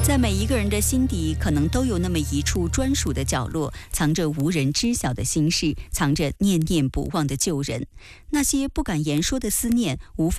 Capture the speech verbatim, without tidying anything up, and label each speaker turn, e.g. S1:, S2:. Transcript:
S1: 在每一个人的心底，可能都有那么一处专属的角落，藏着无人知晓的心事，藏着念念不忘的旧人。那些不敢言说的思念，无法